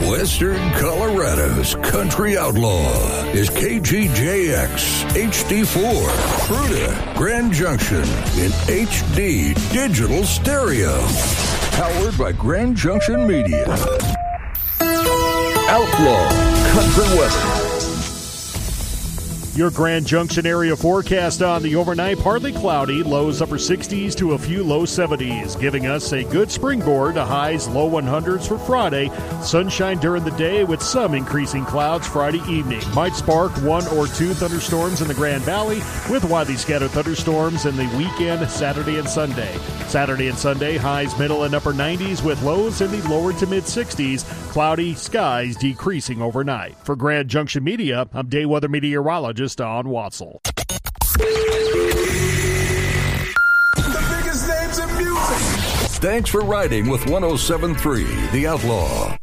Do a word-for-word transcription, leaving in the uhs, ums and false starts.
Western Colorado's country outlaw is K G J X H D four, Fruita, Grand Junction in H D digital stereo. Powered by Grand Junction Media. Outlaw Country Weather. Your Grand Junction area forecast on the overnight, partly cloudy, lows upper sixties to a few low seventies, giving us a good springboard to highs low hundreds for Friday. Sunshine during the day with some increasing clouds Friday evening. Might spark one or two thunderstorms in the Grand Valley with widely scattered thunderstorms in the weekend, Saturday and Sunday. Saturday and Sunday, highs middle and upper nineties with lows in the lower to mid sixties. Cloudy skies decreasing overnight. For Grand Junction Media, I'm day weather meteorologist Don Watzel. The biggest names in music. Thanks for riding with one oh seven point three The Outlaw.